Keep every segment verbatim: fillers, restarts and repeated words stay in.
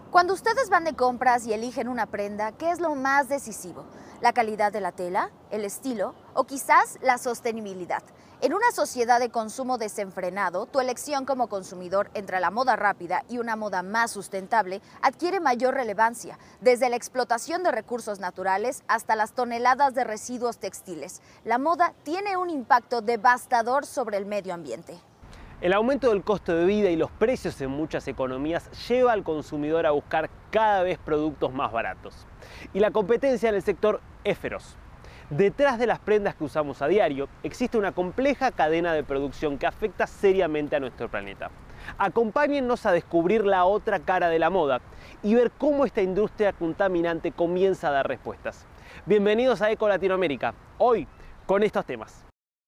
Cuando ustedes van de compras y eligen una prenda, ¿qué es lo más decisivo? ¿La calidad de la tela, el estilo o quizás la sostenibilidad? En una sociedad de consumo desenfrenado, tu elección como consumidor entre la moda rápida y una moda más sustentable adquiere mayor relevancia, desde la explotación de recursos naturales hasta las toneladas de residuos textiles. La moda tiene un impacto devastador sobre el medio ambiente. El aumento del costo de vida y los precios en muchas economías lleva al consumidor a buscar cada vez productos más baratos. Y la competencia en el sector es feroz. Detrás de las prendas que usamos a diario existe una compleja cadena de producción que afecta seriamente a nuestro planeta. Acompáñennos a descubrir la otra cara de la moda y ver cómo esta industria contaminante comienza a dar respuestas. Bienvenidos a Eco Latinoamérica, hoy con estos temas.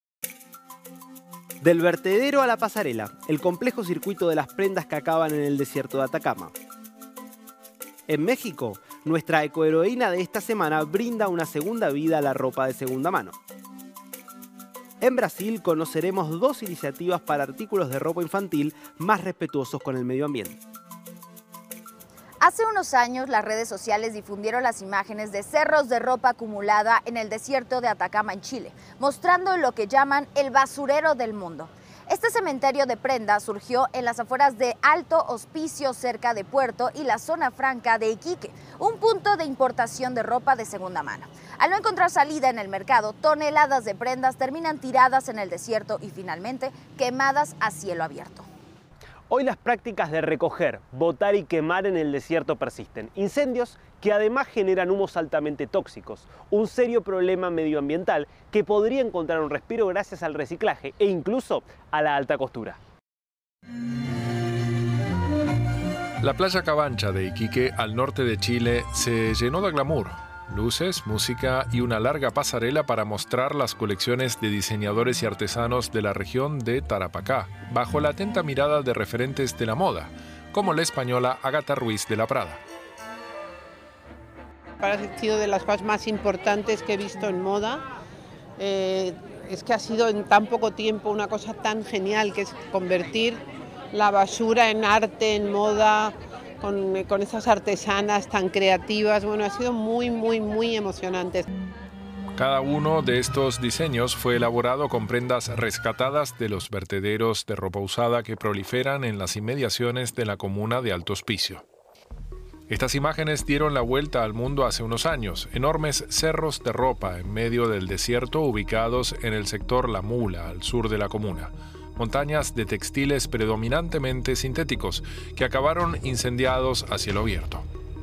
Del vertedero a la pasarela, el complejo circuito de las prendas que acaban en el desierto de Atacama. En México, nuestra ecoheroína de esta semana brinda una segunda vida a la ropa de segunda mano. En Brasil conoceremos dos iniciativas para artículos de ropa infantil más respetuosos con el medio ambiente. Hace unos años, las redes sociales difundieron las imágenes de cerros de ropa acumulada en el desierto de Atacama, en Chile, mostrando lo que llaman el basurero del mundo. Este cementerio de prendas surgió en las afueras de Alto Hospicio, cerca de Puerto, y la zona franca de Iquique, un punto de importación de ropa de segunda mano. Al no encontrar salida en el mercado, toneladas de prendas terminan tiradas en el desierto y finalmente quemadas a cielo abierto. Hoy las prácticas de recoger, botar y quemar en el desierto persisten. Incendios que además generan humos altamente tóxicos, un serio problema medioambiental que podría encontrar un respiro gracias al reciclaje e incluso a la alta costura. La playa Cabancha de Iquique, al norte de Chile, se llenó de glamour. Luces, música y una larga pasarela para mostrar las colecciones de diseñadores y artesanos de la región de Tarapacá, bajo la atenta mirada de referentes de la moda, como la española Ágata Ruiz de la Prada. Ha sido de las cosas más importantes que he visto en moda. Eh, es que ha sido en tan poco tiempo una cosa tan genial, que es convertir la basura en arte, en moda, Con, con esas artesanas tan creativas. Bueno, ha sido muy, muy, muy emocionante. Cada uno de estos diseños fue elaborado con prendas rescatadas de los vertederos de ropa usada que proliferan en las inmediaciones de la comuna de Alto Hospicio. Estas imágenes dieron la vuelta al mundo hace unos años. Enormes cerros de ropa en medio del desierto ubicados en el sector La Mula, al sur de la comuna. Montañas de textiles predominantemente sintéticos que acabaron incendiados a cielo abierto.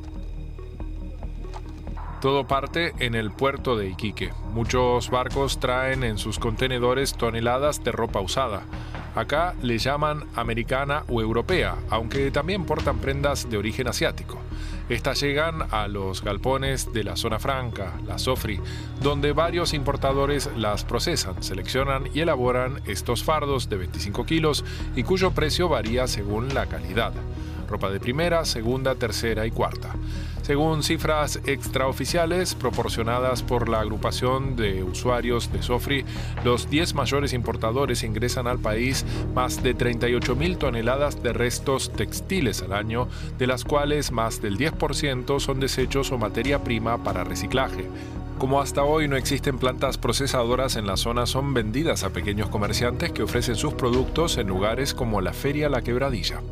Todo parte en el puerto de Iquique. Muchos barcos traen en sus contenedores toneladas de ropa usada. Acá le llaman americana o europea, aunque también portan prendas de origen asiático. Estas llegan a los galpones de la zona franca, la Sofri, donde varios importadores las procesan, seleccionan y elaboran estos fardos de veinticinco kilos y cuyo precio varía según la calidad. Ropa de primera, segunda, tercera y cuarta. Según cifras extraoficiales proporcionadas por la agrupación de usuarios de Sofri, los diez mayores importadores ingresan al país más de treinta y ocho mil toneladas de restos textiles al año, de las cuales más del diez por ciento son desechos o materia prima para reciclaje. Como hasta hoy no existen plantas procesadoras en la zona, son vendidas a pequeños comerciantes que ofrecen sus productos en lugares como la Feria La Quebradilla.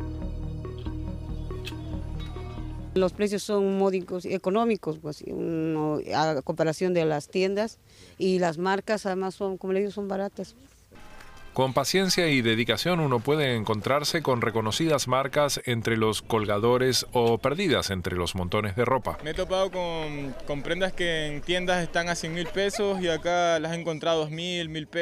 Los precios son módicos, económicos, pues, uno, a comparación de las tiendas, y las marcas además son, como le digo, son baratas. Con paciencia y dedicación uno puede encontrarse con reconocidas marcas entre los colgadores o perdidas entre los montones de ropa. Me he topado con, con prendas que en tiendas están a cien mil pesos y acá las he encontrado a dos mil, mil pesos.